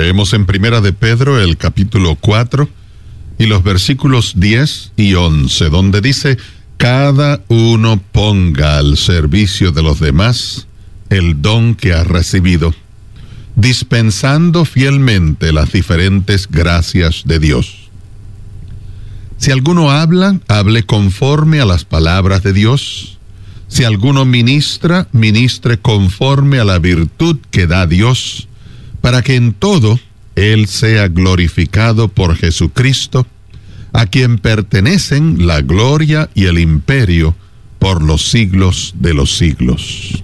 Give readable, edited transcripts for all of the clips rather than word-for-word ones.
Leemos en Primera de Pedro el capítulo 4 y los versículos 10 y 11, donde dice: cada uno ponga al servicio de los demás el don que ha recibido, dispensando fielmente las diferentes gracias de Dios. Si alguno habla, hable conforme a las palabras de Dios. Si alguno ministra, ministre conforme a la virtud que da Dios, para que en todo Él sea glorificado por Jesucristo, a quien pertenecen la gloria y el imperio por los siglos de los siglos.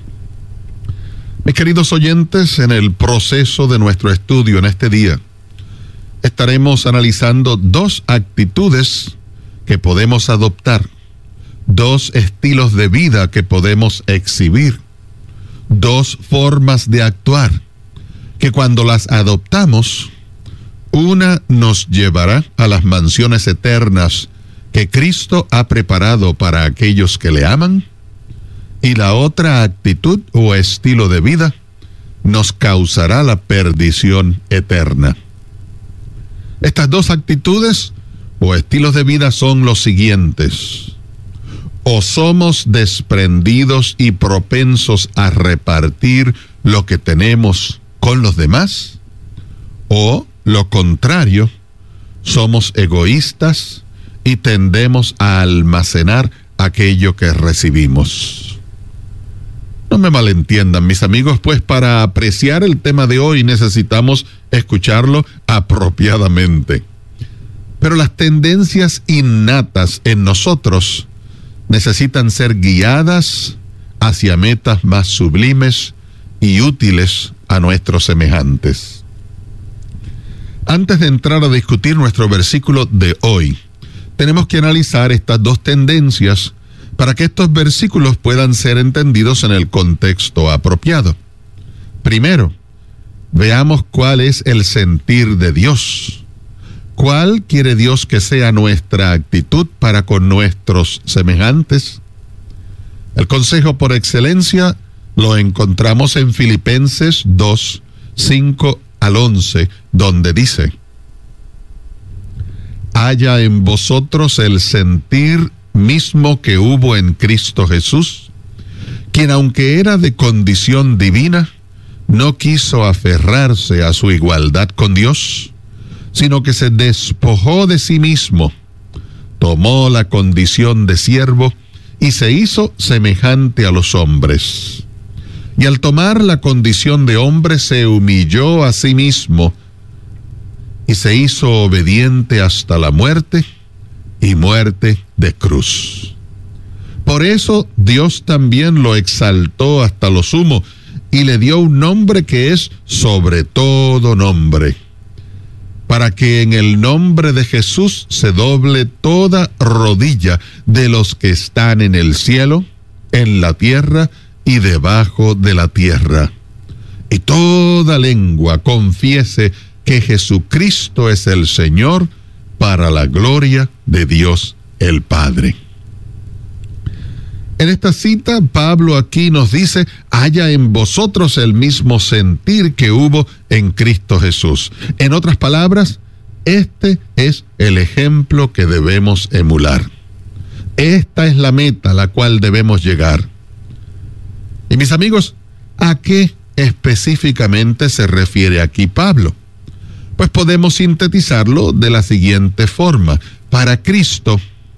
Mis queridos oyentes, en el proceso de nuestro estudio en este día, estaremos analizando dos actitudes que podemos adoptar, dos estilos de vida que podemos exhibir, dos formas de actuar, que cuando las adoptamos, una nos llevará a las mansiones eternas que Cristo ha preparado para aquellos que le aman, y la otra actitud o estilo de vida nos causará la perdición eterna. Estas dos actitudes o estilos de vida son los siguientes: o somos desprendidos y propensos a repartir lo que tenemos con los demás, o lo contrario, somos egoístas y tendemos a almacenar aquello que recibimos. No me malentiendan, mis amigos, pues para apreciar el tema de hoy necesitamos escucharlo apropiadamente. Pero las tendencias innatas en nosotros necesitan ser guiadas hacia metas más sublimes y útiles a nuestros semejantes. Antes de entrar a discutir nuestro versículo de hoy, tenemos que analizar estas dos tendencias para que estos versículos puedan ser entendidos en el contexto apropiado. Primero, veamos cuál es el sentir de Dios. ¿Cuál quiere Dios que sea nuestra actitud para con nuestros semejantes? El consejo por excelencia lo encontramos en Filipenses 2, 5 al 11, donde dice: haya en vosotros el sentir mismo que hubo en Cristo Jesús, quien aunque era de condición divina, no quiso aferrarse a su igualdad con Dios, sino que se despojó de sí mismo, tomó la condición de siervo y se hizo semejante a los hombres. Y al tomar la condición de hombre se humilló a sí mismo y se hizo obediente hasta la muerte y muerte de cruz. Por eso Dios también lo exaltó hasta lo sumo y le dio un nombre que es sobre todo nombre, para que en el nombre de Jesús se doble toda rodilla de los que están en el cielo, en la tierra y debajo de la tierra, y toda lengua confiese que Jesucristo es el Señor, para la gloria de Dios el Padre. En esta cita, Pablo aquí nos dice: haya en vosotros el mismo sentir que hubo en Cristo Jesús. En otras palabras, este es el ejemplo que debemos emular. Esta es la meta a la cual debemos llegar. Y mis amigos, ¿a qué específicamente se refiere aquí Pablo? Pues podemos sintetizarlo de la siguiente forma: para Cristo,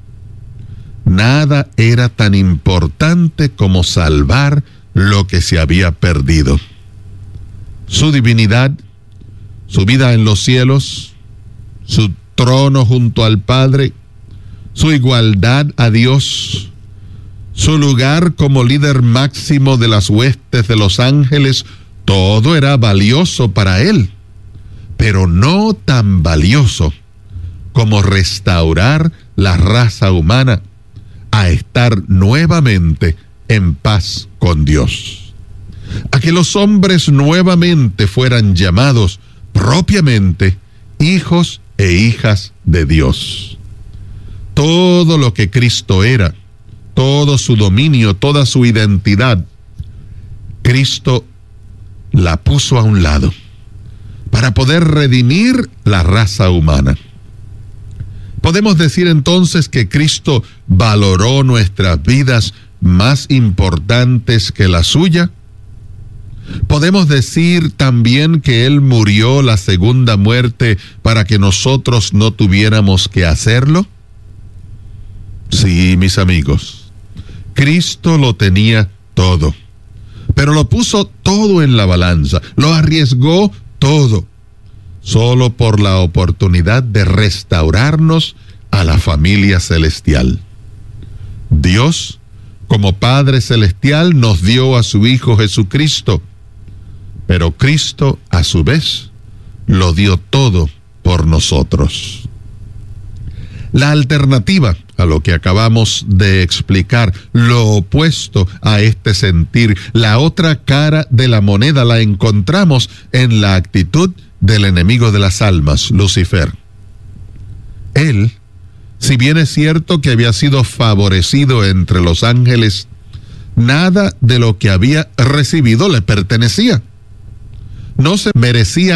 nada era tan importante como salvar lo que se había perdido. Su divinidad, su vida en los cielos, su trono junto al Padre, su igualdad a Dios, su lugar como líder máximo de las huestes de los ángeles, todo era valioso para él, pero no tan valioso como restaurar la raza humana a estar nuevamente en paz con Dios. A que los hombres nuevamente fueran llamados propiamente hijos e hijas de Dios. Todo lo que Cristo era, todo su dominio, toda su identidad, Cristo la puso a un lado para poder redimir la raza humana. ¿Podemos decir entonces que Cristo valoró nuestras vidas más importantes que la suya? ¿Podemos decir también que Él murió la segunda muerte para que nosotros no tuviéramos que hacerlo? Sí, mis amigos, Cristo lo tenía todo, pero lo puso todo en la balanza, lo arriesgó todo, solo por la oportunidad de restaurarnos a la familia celestial. Dios, como Padre Celestial, nos dio a su Hijo Jesucristo, pero Cristo, a su vez, lo dio todo por nosotros. La alternativa a lo que acabamos de explicar, lo opuesto a este sentir, la otra cara de la moneda, la encontramos en la actitud del enemigo de las almas, Lucifer. Él, si bien es cierto que había sido favorecido entre los ángeles, nada de lo que había recibido le pertenecía. No se merecía